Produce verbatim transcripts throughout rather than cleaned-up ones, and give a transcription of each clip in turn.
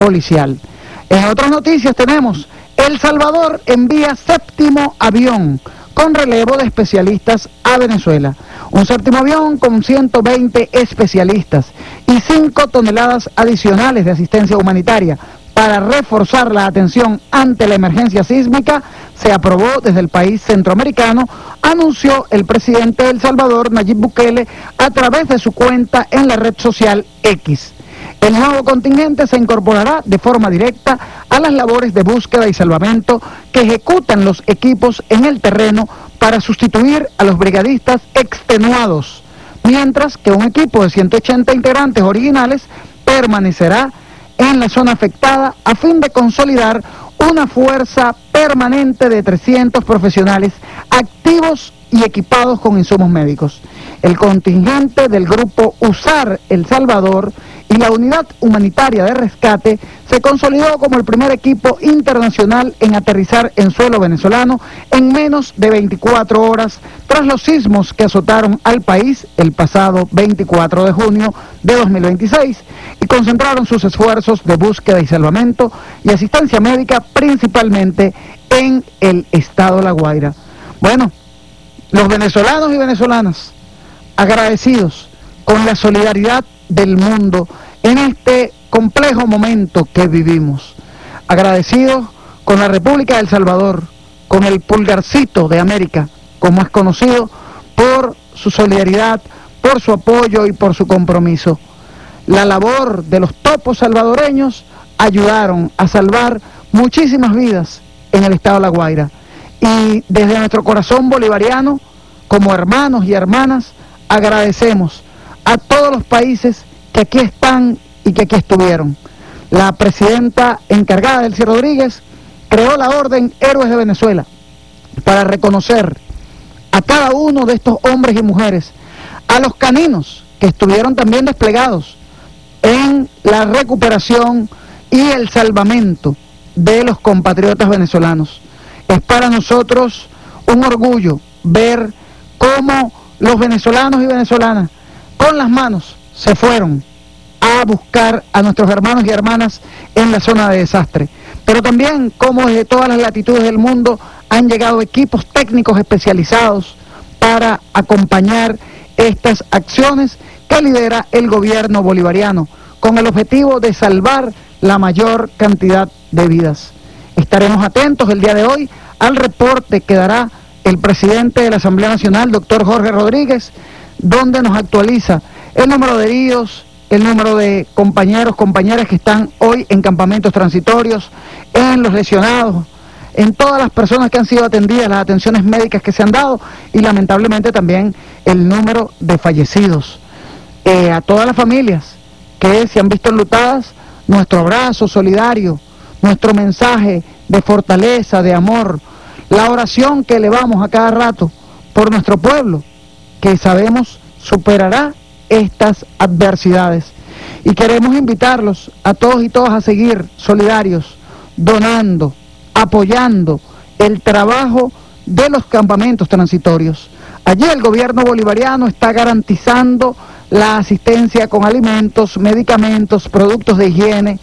policial. En otras noticias tenemos, El Salvador envía séptimo avión con relevo de especialistas a Venezuela. Un séptimo avión con ciento veinte especialistas y cinco toneladas adicionales de asistencia humanitaria para reforzar la atención ante la emergencia sísmica se aprobó desde el país centroamericano, anunció el presidente de El Salvador, Nayib Bukele, a través de su cuenta en la red social X. El nuevo contingente se incorporará de forma directa a las labores de búsqueda y salvamento que ejecutan los equipos en el terreno para sustituir a los brigadistas extenuados, mientras que un equipo de ciento ochenta integrantes originales permanecerá en la zona afectada a fin de consolidar una fuerza permanente de trescientos profesionales activos y equipados con insumos médicos. El contingente del grupo USAR El Salvador y la unidad humanitaria de rescate se consolidó como el primer equipo internacional en aterrizar en suelo venezolano en menos de veinticuatro horas tras los sismos que azotaron al país el pasado veinticuatro de junio de dos mil veintiséis y concentraron sus esfuerzos de búsqueda y salvamento y asistencia médica principalmente en el estado La Guaira. Bueno, los venezolanos y venezolanas agradecidos con la solidaridad del mundo en este complejo momento que vivimos, agradecidos con la República de El Salvador, con el pulgarcito de América, como es conocido, por su solidaridad, por su apoyo y por su compromiso. La labor de los topos salvadoreños ayudaron a salvar muchísimas vidas en el estado de La Guaira, y desde nuestro corazón bolivariano, como hermanos y hermanas, agradecemos a todos los países que aquí están y que aquí estuvieron. La presidenta encargada, Delcy Rodríguez, creó la Orden Héroes de Venezuela para reconocer a cada uno de estos hombres y mujeres, a los caninos que estuvieron también desplegados en la recuperación y el salvamento de los compatriotas venezolanos. Es para nosotros un orgullo ver cómo los venezolanos y venezolanas con las manos se fueron a buscar a nuestros hermanos y hermanas en la zona de desastre, pero también cómo desde todas las latitudes del mundo han llegado equipos técnicos especializados para acompañar estas acciones que lidera el gobierno bolivariano con el objetivo de salvar la mayor cantidad de vidas. Estaremos atentos el día de hoy al reporte que dará el presidente de la Asamblea Nacional, doctor Jorge Rodríguez, donde nos actualiza el número de heridos, el número de compañeros, compañeras que están hoy en campamentos transitorios, en los lesionados, en todas las personas que han sido atendidas, las atenciones médicas que se han dado y lamentablemente también el número de fallecidos. Eh, a todas las familias que se han visto enlutadas, nuestro abrazo solidario, nuestro mensaje de fortaleza, de amor, la oración que elevamos a cada rato por nuestro pueblo, que sabemos superará estas adversidades. Y queremos invitarlos a todos y todas a seguir solidarios, donando, apoyando el trabajo de los campamentos transitorios. Allí el gobierno bolivariano está garantizando la asistencia con alimentos, medicamentos, productos de higiene,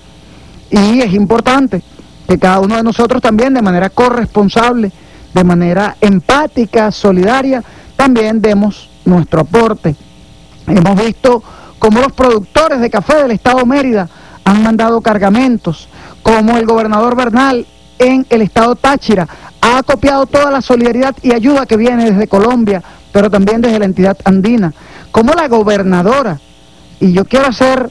y es importante que cada uno de nosotros también de manera corresponsable, de manera empática, solidaria, también demos nuestro aporte. Hemos visto cómo los productores de café del estado Mérida han mandado cargamentos, como el gobernador Bernal en el estado Táchira ha acopiado toda la solidaridad y ayuda que viene desde Colombia, pero también desde la entidad andina, como la gobernadora, y yo quiero hacer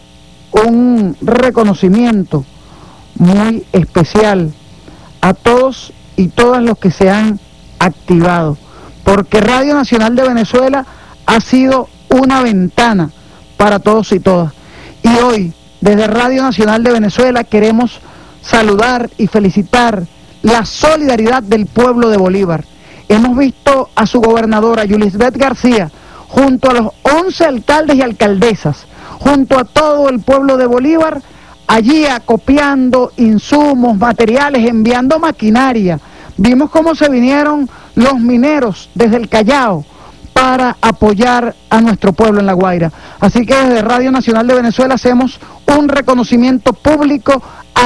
un reconocimiento muy especial a todos y todas los que se han activado, porque Radio Nacional de Venezuela ha sido una ventana para todos y todas. Y hoy, desde Radio Nacional de Venezuela, queremos saludar y felicitar la solidaridad del pueblo de Bolívar. Hemos visto a su gobernadora, Yulisbeth García, junto a los once alcaldes y alcaldesas, junto a todo el pueblo de Bolívar, allí acopiando insumos, materiales, enviando maquinaria. Vimos cómo se vinieron los mineros desde el Callao para apoyar a nuestro pueblo en La Guaira. Así que desde Radio Nacional de Venezuela hacemos un reconocimiento público